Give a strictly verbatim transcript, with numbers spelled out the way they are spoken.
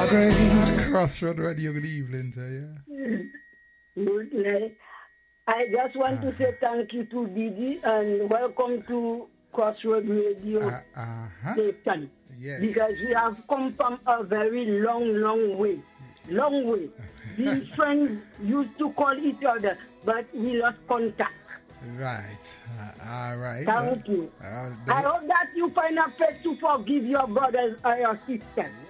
great Crossroad Radio. Good evening to you. Good night. I just want uh, to say thank you to Didi and welcome to Crossroad Radio uh, uh-huh. station. Yes. Because we have come from a very long, long way. Long way. These friends used to call each other, but we lost contact. Right. Uh, all right. Thank uh, you. Uh, I hope that you find a place to forgive your brothers or your sisters.